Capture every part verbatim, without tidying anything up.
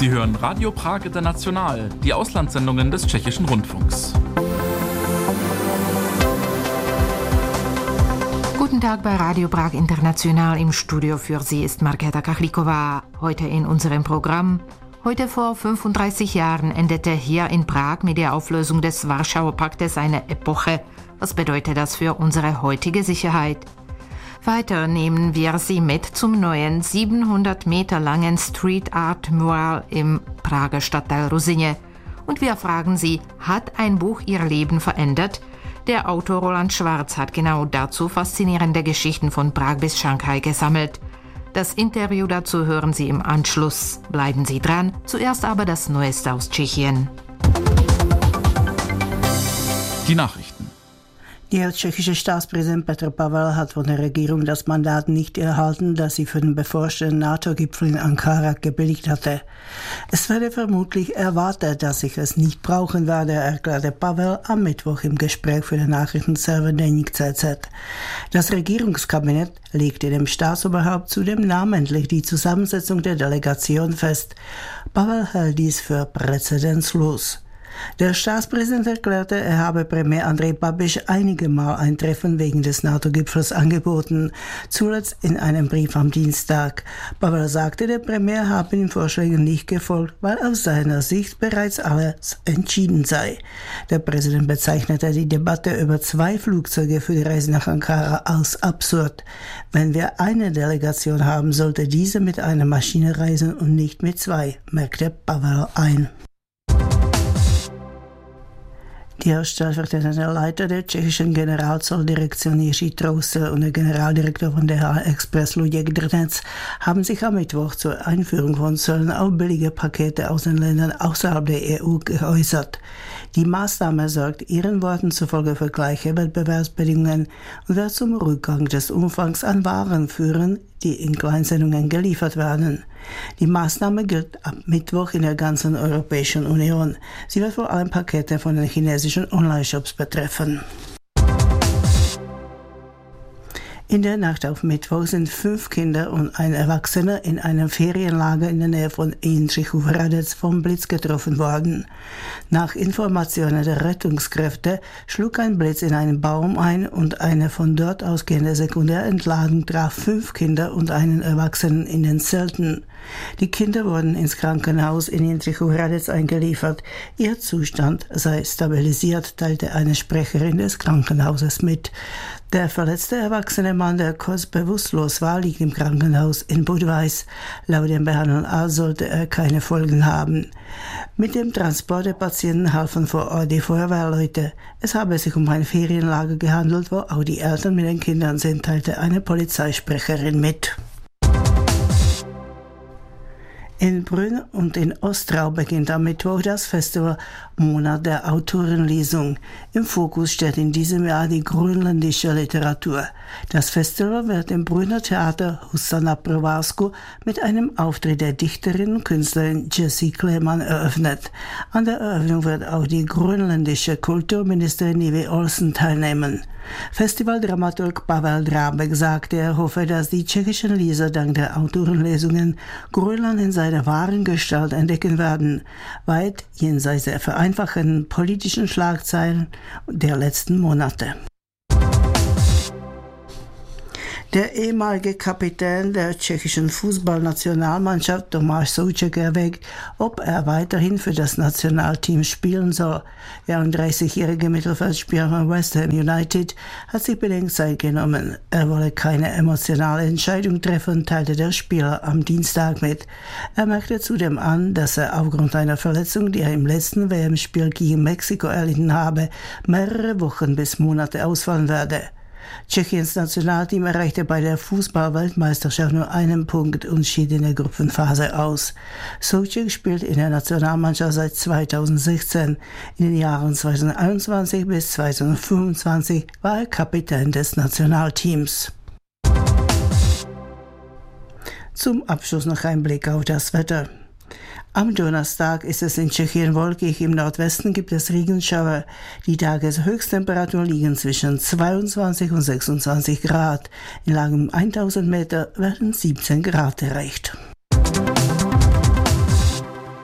Sie hören Radio Prag International, die Auslandssendungen des Tschechischen Rundfunks. Guten Tag bei Radio Prag International. Im Studio für Sie ist Markéta Kachlíková. Heute in unserem Programm. Heute vor fünfunddreißig Jahren endete hier in Prag mit der Auflösung des Warschauer Paktes eine Epoche. Was bedeutet das für unsere heutige Sicherheit? Weiter nehmen wir Sie mit zum neuen siebenhundert Meter langen Street Art Mural im Prager Stadtteil Ruzyně. Und wir fragen Sie, hat ein Buch Ihr Leben verändert? Der Autor Roland Schwarz hat genau dazu faszinierende Geschichten von Prag bis Shanghai gesammelt. Das Interview dazu hören Sie im Anschluss. Bleiben Sie dran, zuerst aber das Neueste aus Tschechien. Die Nachrichten. Der tschechische Staatspräsident Petr Pavel hat von der Regierung das Mandat nicht erhalten, das sie für den bevorstehenden NATO-Gipfel in Ankara gebilligt hatte. Es werde vermutlich erwartet, dass ich es nicht brauchen werde, erklärte Pavel am Mittwoch im Gespräch für den Nachrichtenserver Deník C Z. Das Regierungskabinett legte dem Staatsoberhaupt zudem namentlich die Zusammensetzung der Delegation fest. Pavel hält dies für präzedenzlos. Der Staatspräsident erklärte, er habe Premier Andrej Babiš einige Mal ein Treffen wegen des NATO-Gipfels angeboten, zuletzt in einem Brief am Dienstag. Pavel sagte, der Premier habe den Vorschlägen nicht gefolgt, weil aus seiner Sicht bereits alles entschieden sei. Der Präsident bezeichnete die Debatte über zwei Flugzeuge für die Reise nach Ankara als absurd. Wenn wir eine Delegation haben, sollte diese mit einer Maschine reisen und nicht mit zwei, merkte Pavel ein. Der stellvertretende Leiter der tschechischen Generalzolldirektion Jiří Troussel und der Generaldirektor von D H L Express Luděk Drnec haben sich am Mittwoch zur Einführung von Zöllen auf billige Pakete aus den Ländern außerhalb der E U geäußert. Die Maßnahme sorgt ihren Worten zufolge für gleiche Wettbewerbsbedingungen und wird zum Rückgang des Umfangs an Waren führen, die in Kleinsendungen geliefert werden. Die Maßnahme gilt ab Mittwoch in der ganzen Europäischen Union. Sie wird vor allem Pakete von den chinesischen Online-Shops betreffen. In der Nacht auf Mittwoch sind fünf Kinder und ein Erwachsener in einem Ferienlager in der Nähe von Jindřichův Hradec vom Blitz getroffen worden. Nach Informationen der Rettungskräfte schlug ein Blitz in einen Baum ein und eine von dort ausgehende Sekundärentladung traf fünf Kinder und einen Erwachsenen in den Zelten. Die Kinder wurden ins Krankenhaus in Jindřichův Hradec eingeliefert. Ihr Zustand sei stabilisiert, teilte eine Sprecherin des Krankenhauses mit. Der verletzte erwachsene Mann, der kurz bewusstlos war, liegt im Krankenhaus in Budweis. Laut dem behandelnden Arzt sollte er keine Folgen haben. Mit dem Transport der Patienten halfen vor Ort die Feuerwehrleute. Es habe sich um ein Ferienlager gehandelt, wo auch die Eltern mit den Kindern sind, teilte eine Polizeisprecherin mit. In Brünn und in Ostrau beginnt am Mittwoch das Festival Monat der Autorenlesung. Im Fokus steht in diesem Jahr die grönländische Literatur. Das Festival wird im Brünner Theater Husa na Provázku mit einem Auftritt der Dichterin und Künstlerin Jessie Kleeman eröffnet. An der Eröffnung wird auch die grönländische Kulturministerin Nivi Olsen teilnehmen. Festivaldramaturg Pavel Drábek sagte, er hoffe, dass die tschechischen Leser dank der Autorenlesungen Grönland in seiner wahren Gestalt entdecken werden, weit jenseits der vereinfachenden politischen Schlagzeilen der letzten Monate. Der ehemalige Kapitän der tschechischen Fußballnationalmannschaft Tomáš Souček erwägt, ob er weiterhin für das Nationalteam spielen soll. Der einunddreißigjährige Mittelfeldspieler von West Ham United hat sich Bedenkzeit genommen. Er wolle keine emotionale Entscheidung treffen, teilte der Spieler am Dienstag mit. Er merkte zudem an, dass er aufgrund einer Verletzung, die er im letzten W M-Spiel gegen Mexiko erlitten habe, mehrere Wochen bis Monate ausfallen werde. Tschechiens Nationalteam erreichte bei der Fußball-Weltmeisterschaft nur einen Punkt und schied in der Gruppenphase aus. Souček spielt in der Nationalmannschaft seit zweitausendsechzehn. In den Jahren zweitausendeinundzwanzig bis zweitausendfünfundzwanzig war er Kapitän des Nationalteams. Zum Abschluss noch ein Blick auf das Wetter. Am Donnerstag ist es in Tschechien wolkig, im Nordwesten gibt es Regenschauer. Die Tageshöchsttemperaturen liegen zwischen zweiundzwanzig und sechsundzwanzig Grad. In Lagen um tausend Meter werden siebzehn Grad erreicht.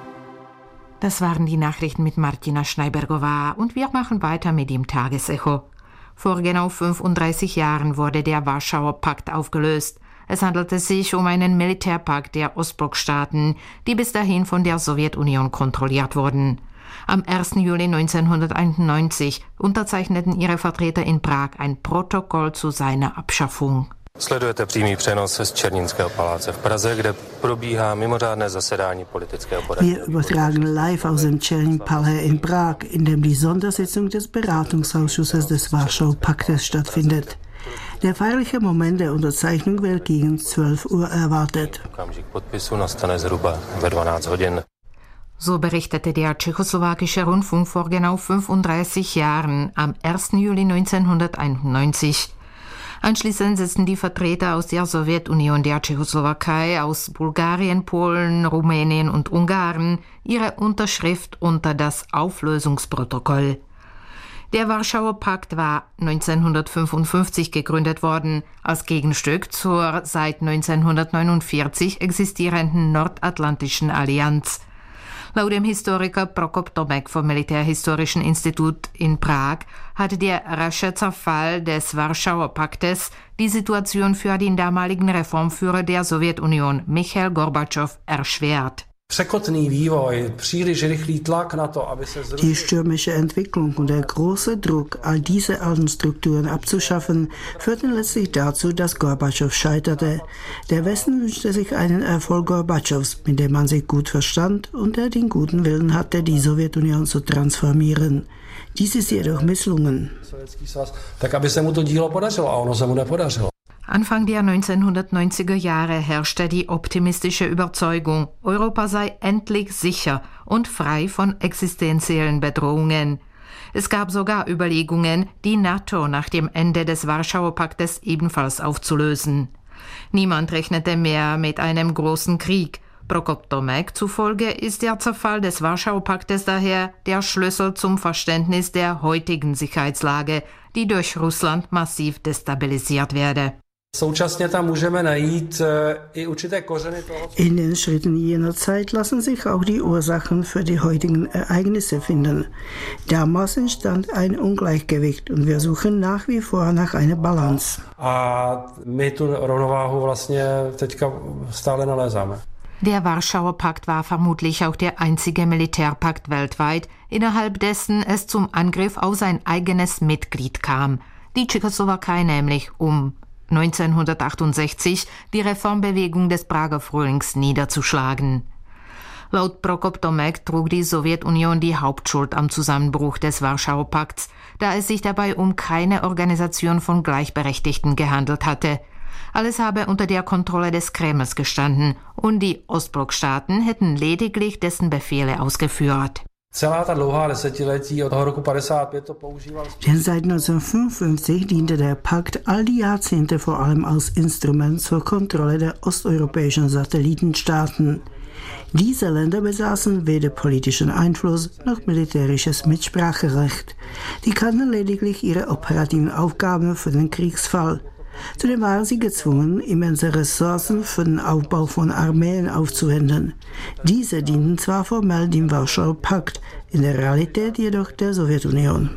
Das waren die Nachrichten mit Martina Schneibergová und wir machen weiter mit dem Tagesecho. Vor genau fünfunddreißig Jahren wurde der Warschauer Pakt aufgelöst. Es handelte sich um einen Militärpakt der Ostblockstaaten, die bis dahin von der Sowjetunion kontrolliert wurden. Am ersten Juli neunzehnhunderteinundneunzig unterzeichneten ihre Vertreter in Prag ein Protokoll zu seiner Abschaffung. Sledujete přímý přenos z Černínského paláce v Praze, kde probíhá mimořádné zasedání politického poradního. Wir übertragen live aus dem Czernin-Palais in Prag, in dem die Sondersitzung des Beratungsausschusses des Warschauer Paktes stattfindet. Der feierliche Moment der Unterzeichnung wird gegen zwölf Uhr erwartet. Okamžik podpisu nastane zhruba ve dvanáct hodin. So berichtete der tschechoslowakische Rundfunk vor genau fünfunddreißig Jahren am ersten Juli neunzehnhunderteinundneunzig. Anschließend setzten die Vertreter aus der Sowjetunion, der Tschechoslowakei, aus Bulgarien, Polen, Rumänien und Ungarn ihre Unterschrift unter das Auflösungsprotokoll. Der Warschauer Pakt war neunzehnhundertfünfundfünfzig gegründet worden, als Gegenstück zur seit neunzehnhundertneunundvierzig existierenden Nordatlantischen Allianz. Laut dem Historiker Prokop Tomek vom Militärhistorischen Institut in Prag hatte der rasche Zerfall des Warschauer Paktes die Situation für den damaligen Reformführer der Sowjetunion, Michail Gorbatschow, erschwert. Die stürmische Entwicklung und der große Druck, all diese alten Strukturen abzuschaffen, führten letztlich dazu, dass Gorbatschow scheiterte. Der Westen wünschte sich einen Erfolg Gorbatschows, mit dem man sich gut verstand und der den guten Willen hatte, die Sowjetunion zu transformieren. Dies ist jedoch misslungen. Anfang der neunzehnhundertneunziger Jahre herrschte die optimistische Überzeugung, Europa sei endlich sicher und frei von existenziellen Bedrohungen. Es gab sogar Überlegungen, die NATO nach dem Ende des Warschauer Paktes ebenfalls aufzulösen. Niemand rechnete mehr mit einem großen Krieg. Prokop Tomek zufolge ist der Zerfall des Warschauer Paktes daher der Schlüssel zum Verständnis der heutigen Sicherheitslage, die durch Russland massiv destabilisiert werde. In den Schritten jener Zeit lassen sich auch die Ursachen für die heutigen Ereignisse finden. Damals entstand ein Ungleichgewicht und wir suchen nach wie vor nach einer Balance. Der Warschauer Pakt war vermutlich auch der einzige Militärpakt weltweit, innerhalb dessen es zum Angriff auf sein eigenes Mitglied kam, die Tschechoslowakei nämlich, um neunzehnhundertachtundsechzig die Reformbewegung des Prager Frühlings niederzuschlagen. Laut Prokop Tomek trug die Sowjetunion die Hauptschuld am Zusammenbruch des Warschauer Pakts, da es sich dabei um keine Organisation von Gleichberechtigten gehandelt hatte. Alles habe unter der Kontrolle des Kremls gestanden und die Ostblockstaaten hätten lediglich dessen Befehle ausgeführt. Denn seit neunzehnhundertfünfundfünfzig diente der Pakt all die Jahrzehnte vor allem als Instrument zur Kontrolle der osteuropäischen Satellitenstaaten. Diese Länder besaßen weder politischen Einfluss noch militärisches Mitspracherecht. Sie kannten lediglich ihre operativen Aufgaben für den Kriegsfall. Zudem waren sie gezwungen, immense Ressourcen für den Aufbau von Armeen aufzuwenden. Diese dienten zwar formell dem Warschauer Pakt, in der Realität jedoch der Sowjetunion.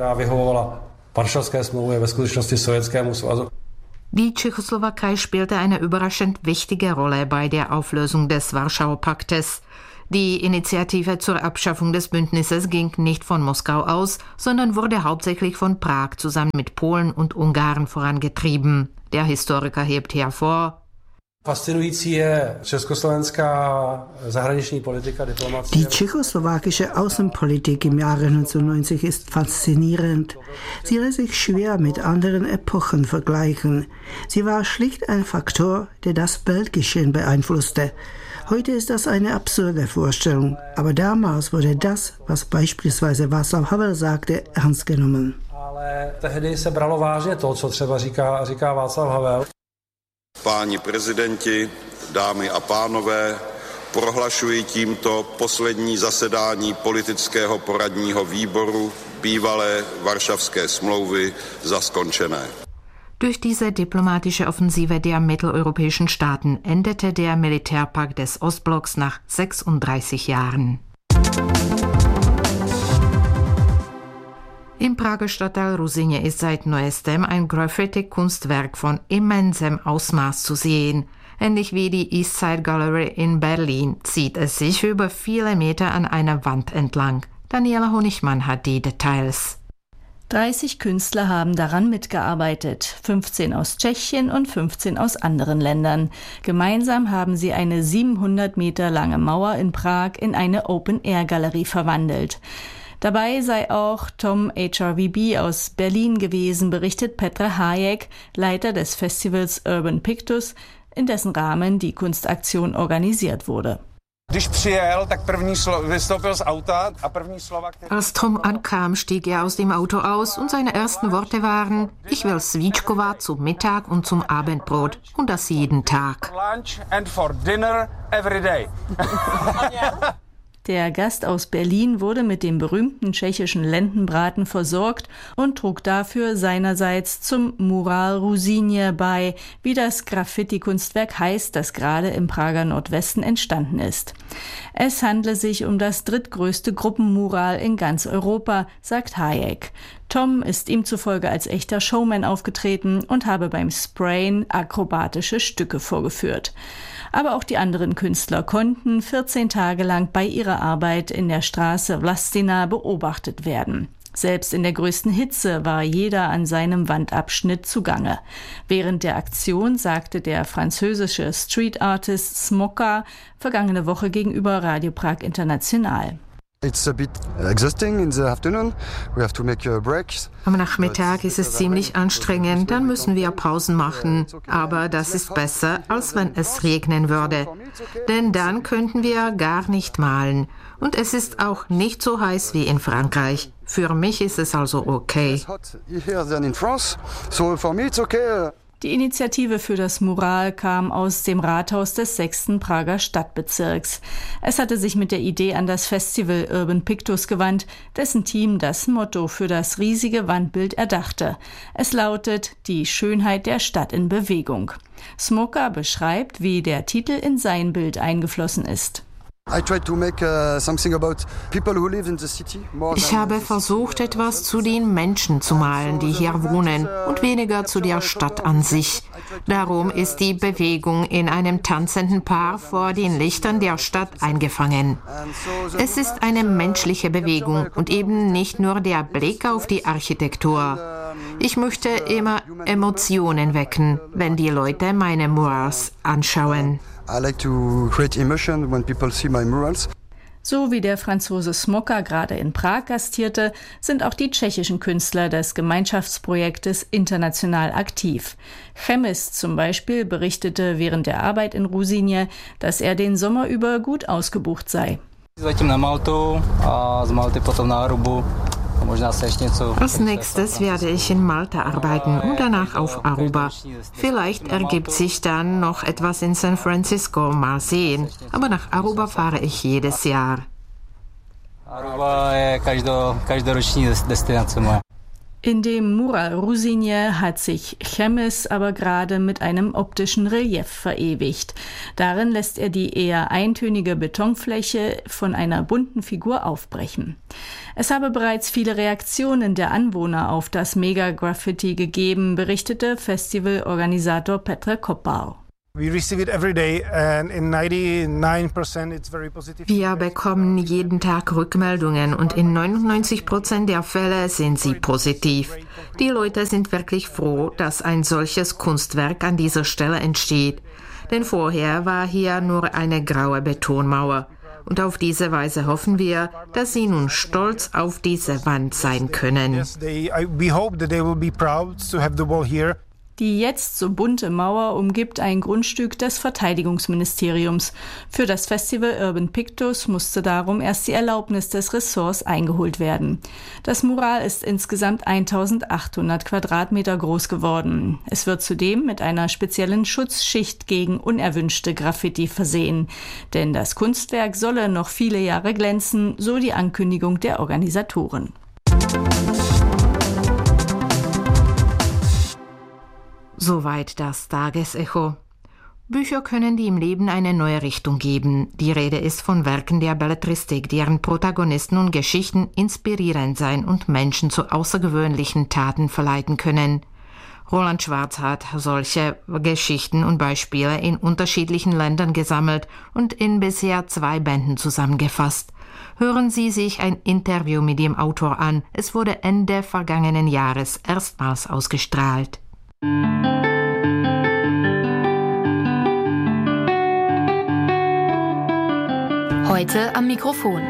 Die Tschechoslowakei spielte eine überraschend wichtige Rolle bei der Auflösung des Warschauer Paktes. Die Initiative zur Abschaffung des Bündnisses ging nicht von Moskau aus, sondern wurde hauptsächlich von Prag zusammen mit Polen und Ungarn vorangetrieben. Der Historiker hebt hervor: Die tschechoslowakische Außenpolitik im Jahre neunzehnhundertneunzig ist faszinierend. Sie lässt sich schwer mit anderen Epochen vergleichen. Sie war schlicht ein Faktor, der das Weltgeschehen beeinflusste. Heute ist das eine absurde Vorstellung, aber damals wurde das, was beispielsweise Václav Havel sagte, ernst genommen. Páni prezidenti, dámy a pánové, prohlašuji tímto poslední zasedání politického poradního výboru bývalé Varšavské smlouvy za skončené. Durch diese diplomatische Offensive der mitteleuropäischen Staaten endete der Militärpakt des Ostblocks nach sechsunddreißig Jahren. Im Prager Stadtteil Ruzyně ist seit neuestem ein Graffiti-Kunstwerk von immensem Ausmaß zu sehen. Ähnlich wie die East Side Gallery in Berlin zieht es sich über viele Meter an einer Wand entlang. Daniela Honigmann hat die Details. dreißig Künstler haben daran mitgearbeitet, fünfzehn aus Tschechien und fünfzehn aus anderen Ländern. Gemeinsam haben sie eine siebenhundert Meter lange Mauer in Prag in eine Open-Air-Galerie verwandelt. Dabei sei auch Tom H R V B aus Berlin gewesen, berichtet Petr Hájek, Leiter des Festivals Urban Pictus, in dessen Rahmen die Kunstaktion organisiert wurde. Als Tom ankam, stieg er aus dem Auto aus und seine ersten Worte waren: Ich will Svíčková zum Mittag und zum Abendbrot und das jeden Tag. Der Gast aus Berlin wurde mit dem berühmten tschechischen Lendenbraten versorgt und trug dafür seinerseits zum Mural Ruzyně bei, wie das Graffiti-Kunstwerk heißt, das gerade im Prager Nordwesten entstanden ist. Es handle sich um das drittgrößte Gruppenmural in ganz Europa, sagt Hájek. Tom ist ihm zufolge als echter Showman aufgetreten und habe beim Sprayen akrobatische Stücke vorgeführt. Aber auch die anderen Künstler konnten vierzehn Tage lang bei ihrer Arbeit in der Straße Vlastina beobachtet werden. Selbst in der größten Hitze war jeder an seinem Wandabschnitt zugange. Während der Aktion sagte der französische Street Artist Smoka vergangene Woche gegenüber Radio Prag International. It's a bit exhausting in the afternoon. We have to make breaks. Am Nachmittag ist es ziemlich anstrengend, dann müssen wir Pausen machen. Aber das ist besser, als wenn es regnen würde. Denn dann könnten wir gar nicht malen. Und es ist auch nicht so heiß wie in Frankreich. Für mich ist es also okay. Die Initiative für das Mural kam aus dem Rathaus des sechsten Prager Stadtbezirks. Es hatte sich mit der Idee an das Festival Urban Pictus gewandt, dessen Team das Motto für das riesige Wandbild erdachte. Es lautet: Die Schönheit der Stadt in Bewegung. Smoka beschreibt, wie der Titel in sein Bild eingeflossen ist. Ich habe versucht, etwas zu den Menschen zu malen, die hier wohnen, und weniger zu der Stadt an sich. Darum ist die Bewegung in einem tanzenden Paar vor den Lichtern der Stadt eingefangen. Es ist eine menschliche Bewegung und eben nicht nur der Blick auf die Architektur. Ich möchte immer Emotionen wecken, wenn die Leute meine Murals anschauen. I like to create emotion when people see my murals. So wie der Franzose Smoka gerade in Prag gastierte, sind auch die tschechischen Künstler des Gemeinschaftsprojektes international aktiv. Chemis zum Beispiel berichtete während der Arbeit in Ruzyně, dass er den Sommer über gut ausgebucht sei. Als nächstes werde ich in Malta arbeiten und danach auf Aruba. Vielleicht ergibt sich dann noch etwas in San Francisco, mal sehen. Aber nach Aruba fahre ich jedes Jahr. In dem Mural Ruzyně hat sich Chemis aber gerade mit einem optischen Relief verewigt. Darin lässt er die eher eintönige Betonfläche von einer bunten Figur aufbrechen. Es habe bereits viele Reaktionen der Anwohner auf das Mega-Graffiti gegeben, berichtete Festivalorganisator Petr Kopal. Wir bekommen jeden Tag Rückmeldungen und in neunundneunzig Prozent der Fälle sind sie positiv. Die Leute sind wirklich froh, dass ein solches Kunstwerk an dieser Stelle entsteht. Denn vorher war hier nur eine graue Betonmauer. Und auf diese Weise hoffen wir, dass sie nun stolz auf diese Wand sein können. Die jetzt so bunte Mauer umgibt ein Grundstück des Verteidigungsministeriums. Für das Festival Urban Pictus musste darum erst die Erlaubnis des Ressorts eingeholt werden. Das Mural ist insgesamt eintausendachthundert Quadratmeter groß geworden. Es wird zudem mit einer speziellen Schutzschicht gegen unerwünschte Graffiti versehen. Denn das Kunstwerk solle noch viele Jahre glänzen, so die Ankündigung der Organisatoren. Soweit das Tagesecho. Bücher können die im Leben eine neue Richtung geben. Die Rede ist von Werken der Belletristik, deren Protagonisten und Geschichten inspirierend sein und Menschen zu außergewöhnlichen Taten verleiten können. Roland Schwarz hat solche Geschichten und Beispiele in unterschiedlichen Ländern gesammelt und in bisher zwei Bänden zusammengefasst. Hören Sie sich ein Interview mit dem Autor an. Es wurde Ende vergangenen Jahres erstmals ausgestrahlt. Heute am Mikrofon.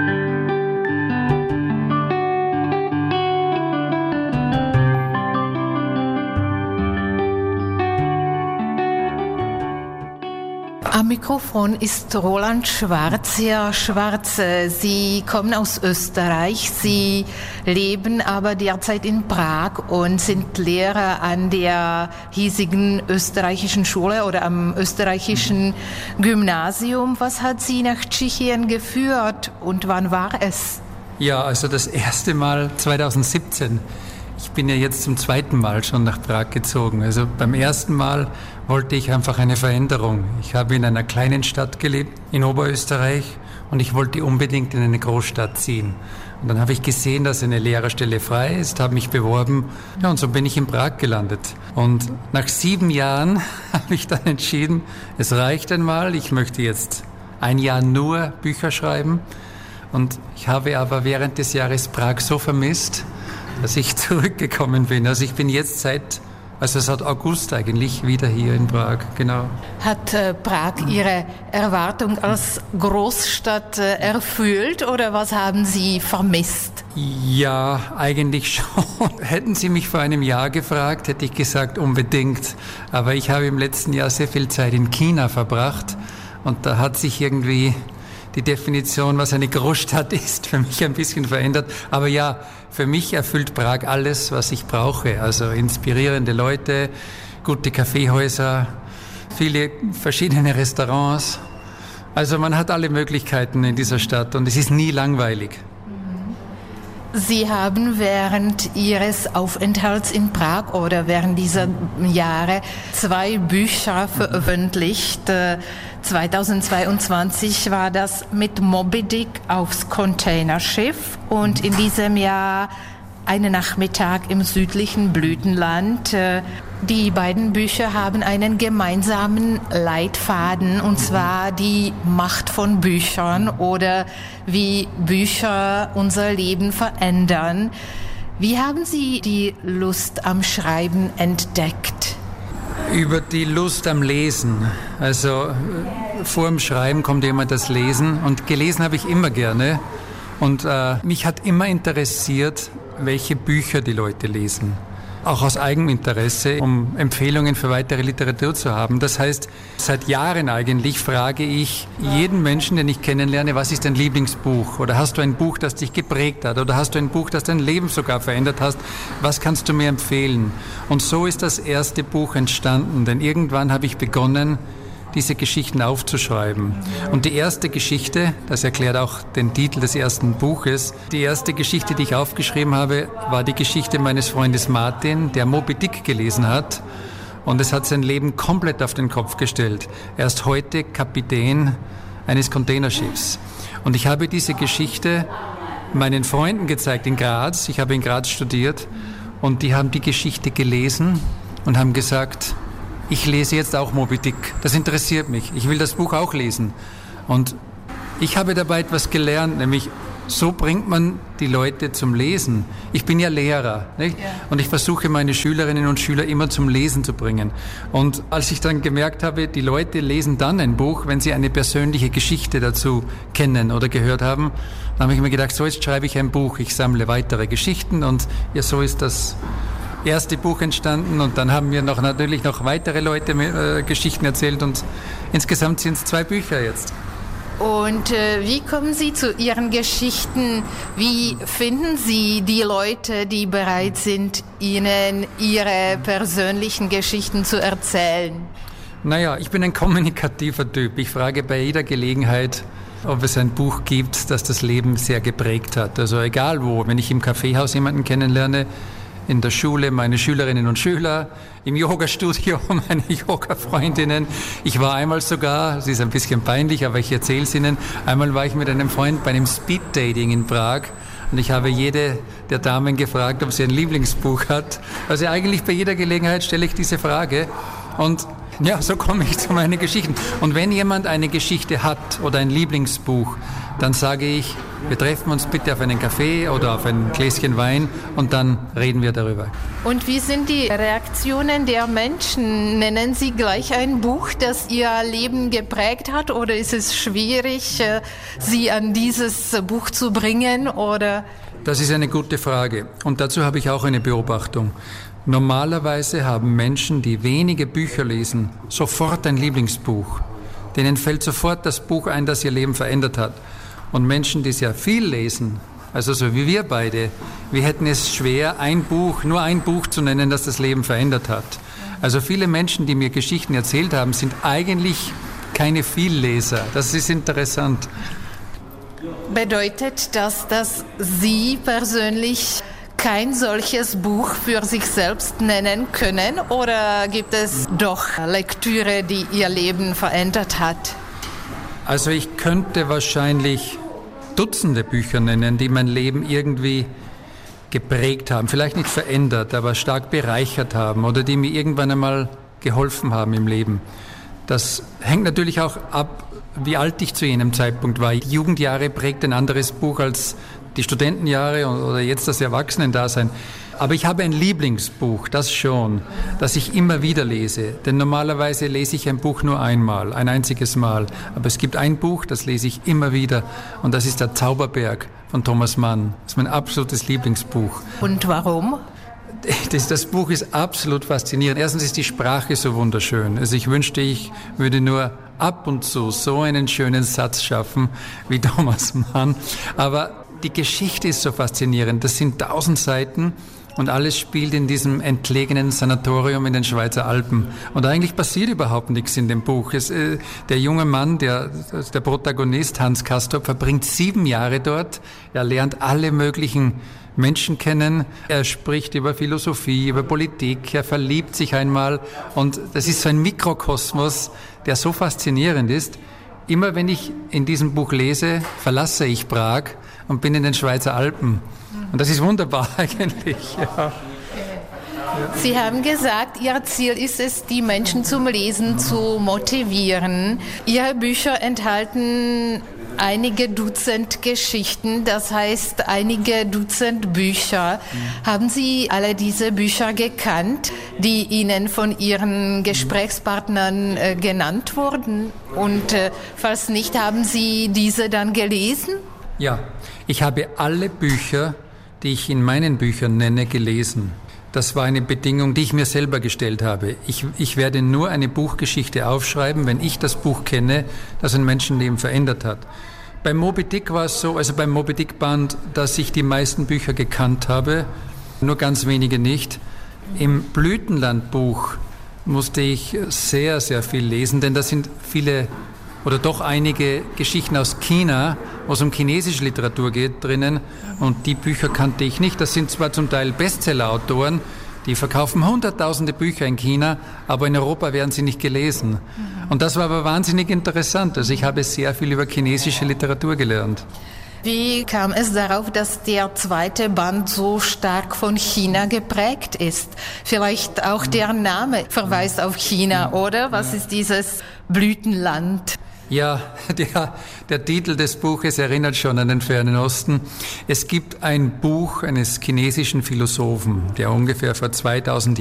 Am Mikrofon ist Roland Schwarz. Herr Schwarz, Sie kommen aus Österreich, Sie leben aber derzeit in Prag und sind Lehrer an der hiesigen österreichischen Schule oder am österreichischen Gymnasium. Was hat Sie nach Tschechien geführt und wann war es? Ja, also das erste Mal zweitausendsiebzehn. Ich bin ja jetzt zum zweiten Mal schon nach Prag gezogen. Also beim ersten Mal wollte ich einfach eine Veränderung. Ich habe in einer kleinen Stadt gelebt, in Oberösterreich, und ich wollte unbedingt in eine Großstadt ziehen. Und dann habe ich gesehen, dass eine Lehrerstelle frei ist, habe mich beworben, ja, und so bin ich in Prag gelandet. Und nach sieben Jahren habe ich dann entschieden, es reicht einmal, ich möchte jetzt ein Jahr nur Bücher schreiben. Und ich habe aber während des Jahres Prag so vermisst, dass ich zurückgekommen bin. Also ich bin jetzt seit, also seit August eigentlich wieder hier in Prag, genau. Hat äh, Prag Ihre Erwartung als Großstadt äh, erfüllt oder was haben Sie vermisst? Ja, eigentlich schon. Hätten Sie mich vor einem Jahr gefragt, hätte ich gesagt unbedingt. Aber ich habe im letzten Jahr sehr viel Zeit in China verbracht und da hat sich irgendwie die Definition, was eine Großstadt ist, für mich ein bisschen verändert. Aber ja, für mich erfüllt Prag alles, was ich brauche. Also inspirierende Leute, gute Kaffeehäuser, viele verschiedene Restaurants. Also man hat alle Möglichkeiten in dieser Stadt und es ist nie langweilig. Sie haben während Ihres Aufenthalts in Prag oder während dieser Jahre zwei Bücher veröffentlicht. zweitausendzweiundzwanzig war das mit Moby Dick aufs Containerschiff und in diesem Jahr Einen Nachmittag im südlichen Blütenland. Die beiden Bücher haben einen gemeinsamen Leitfaden, und zwar die Macht von Büchern oder wie Bücher unser Leben verändern. Wie haben Sie die Lust am Schreiben entdeckt? Über die Lust am Lesen. Also vor dem Schreiben kommt immer das Lesen und gelesen habe ich immer gerne. Und äh, mich hat immer interessiert, welche Bücher die Leute lesen. Auch aus Eigeninteresse, um Empfehlungen für weitere Literatur zu haben. Das heißt, seit Jahren eigentlich frage ich jeden Menschen, den ich kennenlerne, was ist dein Lieblingsbuch? Oder hast du ein Buch, das dich geprägt hat? Oder hast du ein Buch, das dein Leben sogar verändert hat? Was kannst du mir empfehlen? Und so ist das erste Buch entstanden, denn irgendwann habe ich begonnen, diese Geschichten aufzuschreiben. Und die erste Geschichte, das erklärt auch den Titel des ersten Buches, die erste Geschichte, die ich aufgeschrieben habe, war die Geschichte meines Freundes Martin, der Moby Dick gelesen hat. Und es hat sein Leben komplett auf den Kopf gestellt. Er ist heute Kapitän eines Containerschiffs. Und ich habe diese Geschichte meinen Freunden gezeigt in Graz. Ich habe in Graz studiert. Und die haben die Geschichte gelesen und haben gesagt, ich lese jetzt auch Moby Dick. Das interessiert mich. Ich will das Buch auch lesen. Und ich habe dabei etwas gelernt, nämlich so bringt man die Leute zum Lesen. Ich bin ja Lehrer, nicht? Ja. Und ich versuche meine Schülerinnen und Schüler immer zum Lesen zu bringen. Und als ich dann gemerkt habe, die Leute lesen dann ein Buch, wenn sie eine persönliche Geschichte dazu kennen oder gehört haben, dann habe ich mir gedacht, so jetzt schreibe ich ein Buch. Ich sammle weitere Geschichten und ja, so ist das erste Buch entstanden und dann haben mir noch natürlich noch weitere Leute äh, Geschichten erzählt und insgesamt sind es zwei Bücher jetzt. Und äh, wie kommen Sie zu Ihren Geschichten? Wie finden Sie die Leute, die bereit sind, Ihnen ihre persönlichen Geschichten zu erzählen? Naja, ich bin ein kommunikativer Typ. Ich frage bei jeder Gelegenheit, ob es ein Buch gibt, das das Leben sehr geprägt hat. Also egal wo, wenn ich im Kaffeehaus jemanden kennenlerne, in der Schule meine Schülerinnen und Schüler, im Yoga-Studio meine Yoga-Freundinnen. Ich war einmal sogar, es ist ein bisschen peinlich, aber ich erzähle es Ihnen, einmal war ich mit einem Freund bei einem Speed-Dating in Prag und ich habe jede der Damen gefragt, ob sie ein Lieblingsbuch hat. Also eigentlich bei jeder Gelegenheit stelle ich diese Frage und ja, so komme ich zu meinen Geschichten. Und wenn jemand eine Geschichte hat oder ein Lieblingsbuch, dann sage ich, wir treffen uns bitte auf einen Kaffee oder auf ein Gläschen Wein und dann reden wir darüber. Und wie sind die Reaktionen der Menschen? Nennen Sie gleich ein Buch, das Ihr Leben geprägt hat, oder ist es schwierig, Sie an dieses Buch zu bringen? Oder? Das ist eine gute Frage und dazu habe ich auch eine Beobachtung. Normalerweise haben Menschen, die wenige Bücher lesen, sofort ein Lieblingsbuch. Denen fällt sofort das Buch ein, das ihr Leben verändert hat. Und Menschen, die sehr viel lesen, also so wie wir beide, wir hätten es schwer, ein Buch, nur ein Buch zu nennen, das das Leben verändert hat. Also viele Menschen, die mir Geschichten erzählt haben, sind eigentlich keine Vielleser. Das ist interessant. Bedeutet das, dass Sie persönlich kein solches Buch für sich selbst nennen können, oder gibt es doch Lektüre, die Ihr Leben verändert hat? Also ich könnte wahrscheinlich Dutzende Bücher nennen, die mein Leben irgendwie geprägt haben. Vielleicht nicht verändert, aber stark bereichert haben oder die mir irgendwann einmal geholfen haben im Leben. Das hängt natürlich auch ab, wie alt ich zu jenem Zeitpunkt war. Die Jugendjahre prägt ein anderes Buch als die Studentenjahre oder jetzt das Erwachsenendasein. Aber ich habe ein Lieblingsbuch, das schon, das ich immer wieder lese. Denn normalerweise lese ich ein Buch nur einmal, ein einziges Mal. Aber es gibt ein Buch, das lese ich immer wieder. Und das ist der Zauberberg von Thomas Mann. Das ist mein absolutes Lieblingsbuch. Und warum? Das, das Buch ist absolut faszinierend. Erstens ist die Sprache so wunderschön. Also ich wünschte, ich würde nur ab und zu so einen schönen Satz schaffen wie Thomas Mann. Aber die Geschichte ist so faszinierend. Das sind tausend Seiten und alles spielt in diesem entlegenen Sanatorium in den Schweizer Alpen. Und eigentlich passiert überhaupt nichts in dem Buch. Es, äh, der junge Mann, der, der Protagonist, Hans Castorp, verbringt sieben Jahre dort. Er lernt alle möglichen Menschen kennen. Er spricht über Philosophie, über Politik. Er verliebt sich einmal. Und das ist so ein Mikrokosmos, der so faszinierend ist. Immer wenn ich in diesem Buch lese, verlasse ich Prag und bin in den Schweizer Alpen. Und das ist wunderbar eigentlich. Ja. Sie haben gesagt, Ihr Ziel ist es, die Menschen zum Lesen zu motivieren. Ihre Bücher enthalten einige Dutzend Geschichten, das heißt einige Dutzend Bücher. Mhm. Haben Sie alle diese Bücher gekannt, die Ihnen von Ihren Gesprächspartnern äh, genannt wurden? Und äh, falls nicht, haben Sie diese dann gelesen? Ja, ich habe alle Bücher, die ich in meinen Büchern nenne, gelesen. Das war eine Bedingung, die ich mir selber gestellt habe. Ich, ich werde nur eine Buchgeschichte aufschreiben, wenn ich das Buch kenne, das ein Menschenleben verändert hat. Beim Moby Dick war es so, also beim Moby Dick Band, dass ich die meisten Bücher gekannt habe, nur ganz wenige nicht. Im Blütenland-Buch musste ich sehr, sehr viel lesen, denn da sind viele oder doch einige Geschichten aus China, wo es um chinesische Literatur geht drinnen, und die Bücher kannte ich nicht. Das sind zwar zum Teil Bestseller-Autoren, die verkaufen hunderttausende Bücher in China, aber in Europa werden sie nicht gelesen. Und das war aber wahnsinnig interessant. Also ich habe sehr viel über chinesische Literatur gelernt. Wie kam es darauf, dass der zweite Band so stark von China geprägt ist? Vielleicht auch der Name verweist auf China, oder? Was ist dieses Blütenland? Ja, der, der Titel des Buches erinnert schon an den Fernen Osten. Es gibt ein Buch eines chinesischen Philosophen, der ungefähr vor zweitausend